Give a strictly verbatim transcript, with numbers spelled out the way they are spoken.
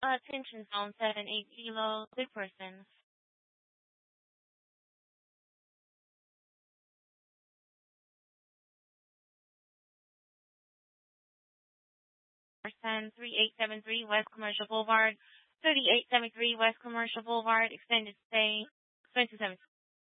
Attention zone seven eight kilo, good persons. Person thirty-eight seventy-three West Commercial Boulevard, thirty-eight seventy-three West Commercial Boulevard, extended stay, expenses seven.